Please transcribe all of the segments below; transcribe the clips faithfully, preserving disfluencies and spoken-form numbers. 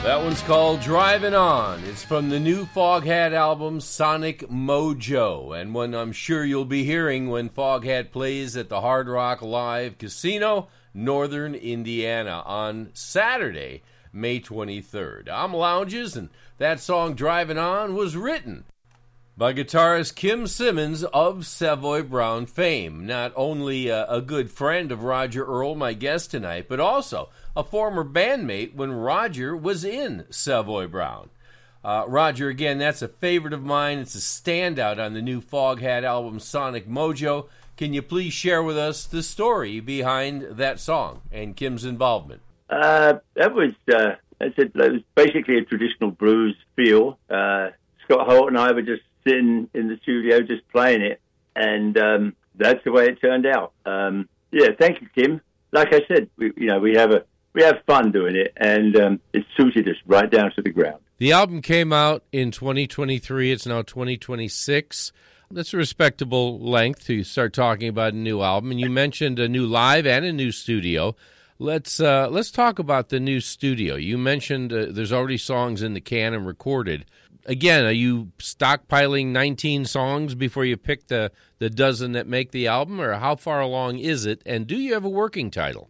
That one's called Driving On. It's from the new Foghat album, Sonic Mojo, and one I'm sure you'll be hearing when Foghat plays at the Hard Rock Live Casino, Northern Indiana, on Saturday, May twenty-third. I'm Lounges, and that song, Driving On, was written by guitarist Kim Simmons of Savoy Brown fame. Not only a, a good friend of Roger Earl, my guest tonight, but also a former bandmate when Roger was in Savoy Brown. Uh, Roger, again, that's a favorite of mine. It's a standout on the new Foghat album, Sonic Mojo. Can you please share with us the story behind that song and Kim's involvement? Uh, that was, uh, I said, it was basically a traditional blues feel. Uh, Scott Holt and I were just sitting in the studio just playing it, and um, that's the way it turned out. Um, yeah, thank you, Kim. Like I said, we, you know, we have a we have fun doing it, and um, it suited us right down to the ground. The album came out in twenty twenty-three. It's now twenty twenty-six. That's a respectable length to start talking about a new album. And you mentioned a new live and a new studio. Let's uh, let's talk about the new studio. You mentioned uh, there's already songs in the can and recorded. Again, are you stockpiling nineteen songs before you pick the, the dozen that make the album, or how far along is it? And do you have a working title?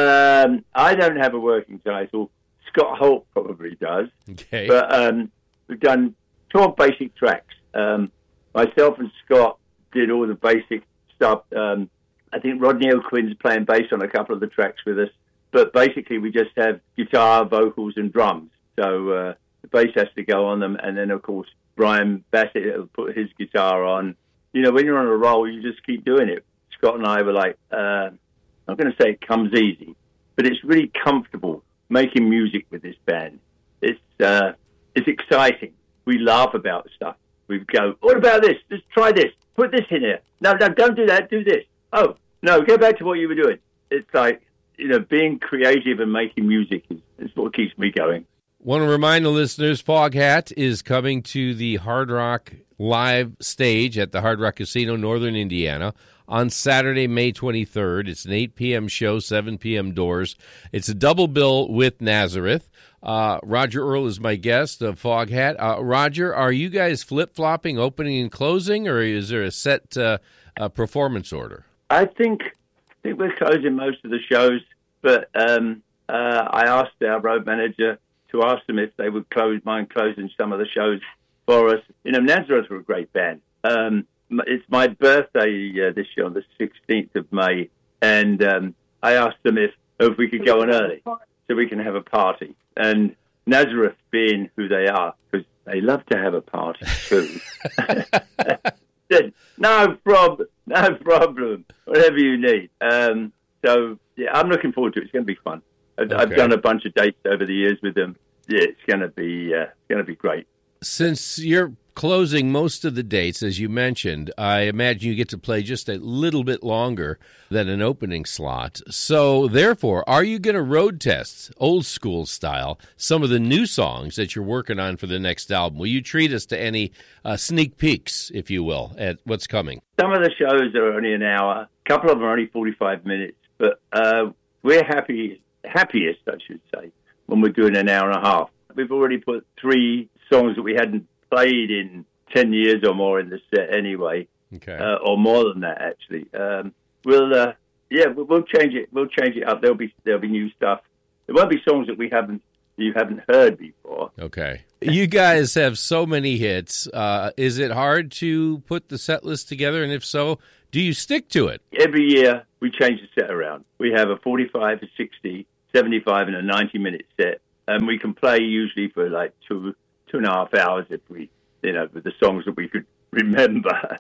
Um, I don't have a working title. Scott Holt probably does. Okay. But um, we've done twelve basic tracks. Um, myself and Scott did all the basic stuff. Um, I think Rodney O'Quinn's playing bass on a couple of the tracks with us. But basically, we just have guitar, vocals, and drums. So uh, the bass has to go on them. And then, of course, Brian Bassett will put his guitar on. You know, when you're on a roll, you just keep doing it. Scott and I were like, uh, I'm going to say it comes easy, but it's really comfortable making music with this band. It's uh, it's exciting. We laugh about stuff. We go, what about this? Just try this. Put this in here. No, no, don't do that. Do this. Oh, no, go back to what you were doing. It's like, you know, being creative and making music is, is what keeps me going. Want to remind the listeners, Foghat is coming to the Hard Rock Live stage at the Hard Rock Casino, Northern Indiana, on Saturday, May twenty-third. It's an eight p.m. show, seven p.m. doors. It's a double bill with Nazareth. Uh, Roger Earl is my guest of Foghat. Uh, Roger, are you guys flip-flopping, opening and closing, or is there a set uh, uh, performance order? I think I think we're closing most of the shows, but um, uh, I asked our road manager to ask them if they would close mind closing some of the shows for us. You know, Nazareth are a great band. Um, it's my birthday uh, this year on the sixteenth of May, and um, I asked them if, if we could go on early so we can have a party. And Nazareth being who they are, because they love to have a party too. Said, no problem, no problem, whatever you need. Um, so, yeah, I'm looking forward to it. It's going to be fun. I've, Okay. I've done a bunch of dates over the years with them. Yeah, it's going to be uh, going to be great. Since you're closing most of the dates, as you mentioned, I imagine you get to play just a little bit longer than an opening slot. So, therefore, are you going to road test, old school style, some of the new songs that you're working on for the next album? Will you treat us to any uh, sneak peeks, if you will, at what's coming? Some of the shows are only an hour. A couple of them are only forty-five minutes. But uh, we're happy, happiest, I should say, when we're doing an hour and a half. We've already put three songs that we hadn't played in ten years or more in the set anyway, Okay. uh, or more than that, actually. Um, we'll, uh, yeah, we'll, we'll change it. We'll change it up. There'll be there'll be new stuff. There won't be songs that we haven't you haven't heard before. Okay. You guys have so many hits. Uh, is it hard to put the set list together? And if so, do you stick to it? Every year we change the set around. We have a forty-five, a sixty, seventy-five, and a ninety-minute set. And we can play usually for like two, two and a half hours if we, you know, with the songs that we could remember.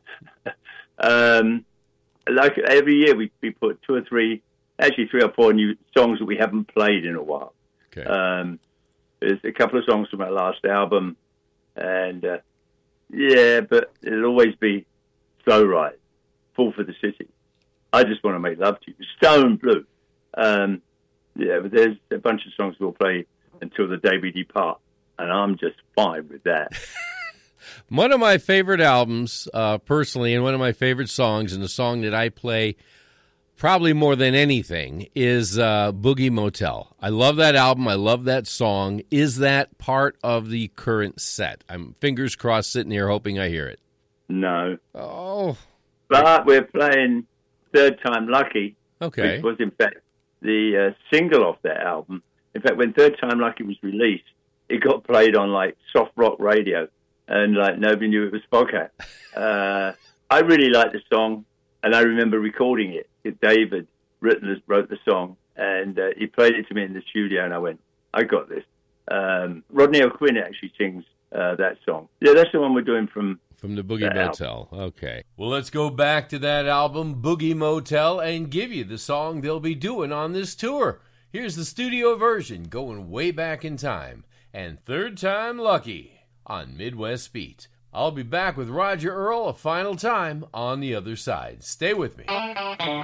um, like every year we, we put two or three, actually three or four new songs that we haven't played in a while. Okay. Um, there's a couple of songs from our last album, and uh, yeah, but it'll always be Slow Ride, Fall for the City, I Just Want to Make Love to You, Stone Blue. Um, yeah, but there's a bunch of songs we'll play until the day we depart, and I'm just fine with that. One of my favorite albums, uh, personally, and one of my favorite songs, and the song that I play probably more than anything, is uh, Boogie Motel. I love that album. I love that song. Is that part of the current set? I'm fingers crossed sitting here hoping I hear it. No. Oh. But we're playing Third Time Lucky, Okay. which was, in fact, the uh, single off that album. In fact, when Third Time Lucky was released, it got played on, like, soft rock radio, and, like, nobody knew it was Foghat. Uh, I really liked the song, and I remember recording it. David written, wrote the song, and uh, he played it to me in the studio, and I went, I got this. Um, Rodney O'Quinn actually sings uh, that song. Yeah, that's the one we're doing from... From the Boogie Motel. Okay. Well, let's go back to that album, Boogie Motel, and give you the song they'll be doing on this tour. Here's the studio version, going way back in time, and Third Time Lucky on Midwest Beat. I'll be back with Roger Earl a final time on the other side. Stay with me.